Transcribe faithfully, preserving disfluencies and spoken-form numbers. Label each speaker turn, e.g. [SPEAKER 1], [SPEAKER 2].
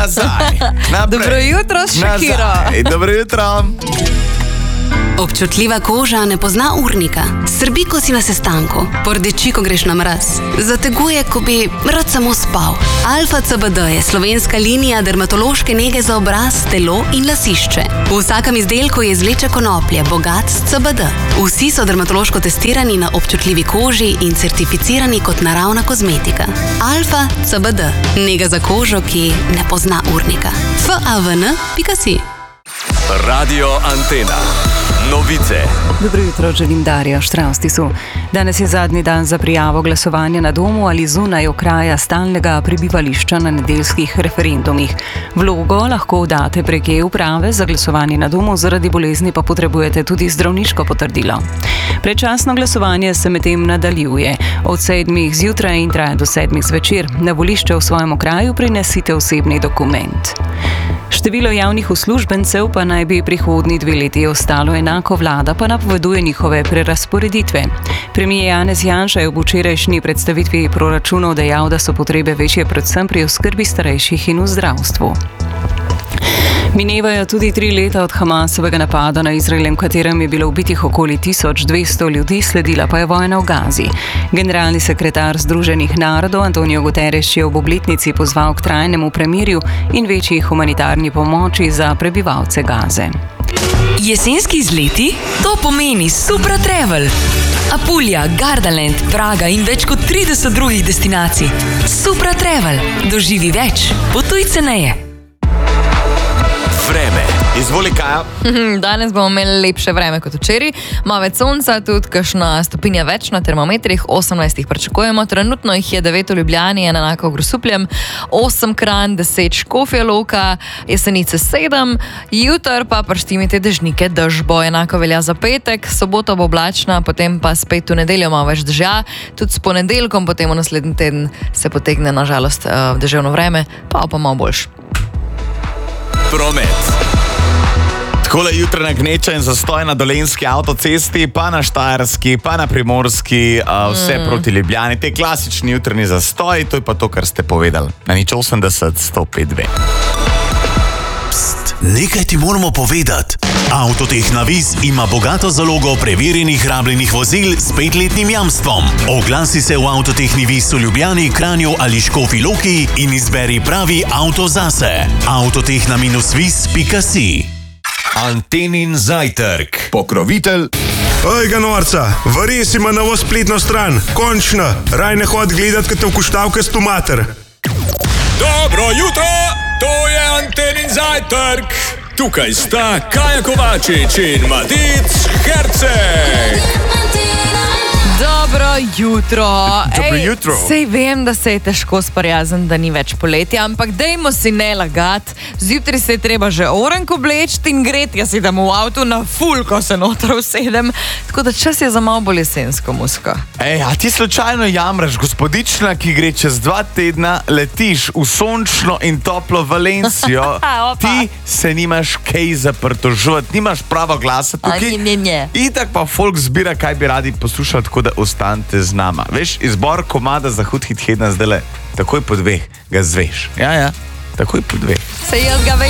[SPEAKER 1] nazaj. Naprej.
[SPEAKER 2] Dobro jutro, Shakiro.
[SPEAKER 1] Nazaj. Dobro jutro.
[SPEAKER 3] Občutljiva koža ne pozna urnika. Srbi, ko si na sestanku. Pordeči, ko greš na mraz. Zateguje, ko bi rad samo spal. Alfa C B D je slovenska linija dermatološke nege za obraz, telo in lasišče. V vsakem izdelku je izvleče konoplje, bogat s C B D. Vsi so dermatološko testirani na občutljivi koži in certificirani kot naravna kozmetika. Alfa C B D. Nega za kožo, ki ne pozna urnika. F A V N pika si.
[SPEAKER 4] Radio Antena. Novice.
[SPEAKER 5] Dobro jutro, želim Darja Štraustisu. Danes je zadnji dan za prijavo glasovanja na domu ali zunaj okraja stalnega prebivališča na nedeljskih referendumih. Vlogo lahko date prek e-uprave, za glasovanje na domu zaradi bolezni pa potrebujete tudi zdravniško potrdilo. Predčasno glasovanje se medtem nadaljuje. Od sedmih zjutraj in traja do sedmih zvečer. Na volišče v svojem okraju prinesite osebni dokument. Število javnih uslužbencev pa naj bi prihodnji dve leti ostalo enako, vlada pa napoveduje njihove prerazporeditve. Premier Janez Janša je v včerajšnji predstavitvi proračunov dejal, da so potrebe večje predvsem pri oskrbi starejših in v zdravstvu. Minevajo tudi tri leta od Hamasovega napada na Izrael, v katerem je bilo ubitih okoli tisoč dvesto ljudi, sledila pa je vojna v Gazi. Generalni sekretar Združenih narodov Antonio Guterres je ob obletnici pozval k trajnemu premirju in večji humanitarni pomoči za prebivalce Gaze.
[SPEAKER 6] Jesenski izleti? To pomeni Supra Travel. Apulija, Gardaland, Praga in več kot trideset drugih destinacij. Supra Travel. Doživi več. Potuj ceneje.
[SPEAKER 4] Vreme. Izvoli, Kaja.
[SPEAKER 2] Danes bomo imeli lepše vreme kot včeraj. Malo več sonca, tudi kakšna stopinja več na termometrih, osemnajst jih pričakujemo. Trenutno jih je devet v Ljubljani, enako v Grosupljem, osem Kranj, deset Škofja Loka, Jesenice sedem, jutr pa prštimite dežnike, dež bo enako velja za petek, sobota bo oblačna, potem pa spet v nedeljo malo več dežja, tudi s ponedeljkom, potem v naslednji teden se potegne na žalost deževno vreme, pa pa malo boljš.
[SPEAKER 4] Promet.
[SPEAKER 1] Takole jutranja gneča in zastoj na Dolenjski avtocesti, pa na Štajerski, pa na Primorski, vse mm. proti Ljubljani. Te klasični jutrni zastoj, to je pa to, kar ste povedali. Na nič osemdeset, sto pet dve.
[SPEAKER 7] Pst, nekaj ti moramo povedati. Avtotehna Vis ima bogato zalogo preverjenih rabljenih vozil s petletnim jamstvom. Oglasi se v Avtotehni Vis v Ljubljani, Kranju ali Škofji Loki in izberi pravi avto zase. Avtotehna vis pika si.
[SPEAKER 4] Antenin zajtrk.
[SPEAKER 8] Pokrovitelj. Ej ga norca, vares ima novo spletno stran. Končno, raj ne hod gledat, kad te v kuštavke stu mater.
[SPEAKER 4] Dobro jutro, to je Antenin zajtrk. Tukaj sta Kaja Kovačič in Matic Herceg.
[SPEAKER 2] Dobro jutro.
[SPEAKER 1] Dobro
[SPEAKER 2] Ej,
[SPEAKER 1] jutro.
[SPEAKER 2] Sej vem, da se je težko sprijazniti, da ni več poletja, ampak dejmo si ne lagati. Zjutraj se je treba že orenk obleči in gret, jaz idem v avtu na ful, ko se noter usedem. Tako da čas je za malo bolj jesensko muziko.
[SPEAKER 1] Ej, a ti slučajno jamraš, gospodična, ki gre čez dva tedna, letiš v sončno in toplo Valencijo, ti se nimaš kaj za pritoževati, nimaš pravo glasa tukaj.
[SPEAKER 2] A, ne, ne, ne.
[SPEAKER 1] Itak pa folk zbira, kaj bi radi poslušali, tako da ostanite z nama. Veš, izbor komada za hud hit hedna zdajle, takoj po dveh ga zveš. Ja, ja, takoj po dveh.
[SPEAKER 2] Sej jaz ga vem.